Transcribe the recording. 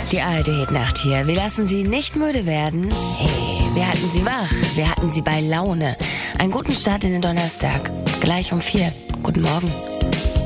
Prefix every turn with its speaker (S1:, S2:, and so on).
S1: Die ARD-Nacht hier. Wir lassen Sie nicht müde werden. Hey, wir halten Sie wach. Wir halten Sie bei Laune. Einen guten Start in den Donnerstag. Gleich um 4. Guten Morgen.